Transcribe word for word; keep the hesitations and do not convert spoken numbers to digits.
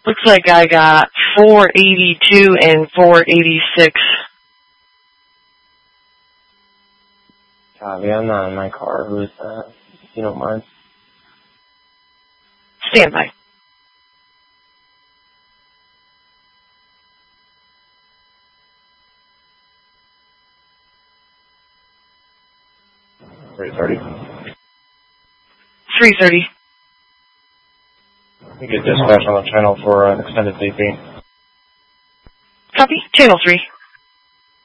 Looks like I got four eighty-two and four eighty-six. Copy, I'm not in my car. Who is that? If you don't mind. Stand by. three thirty. three thirty. You get dispatch on the channel for an extended V P. Copy. Channel three.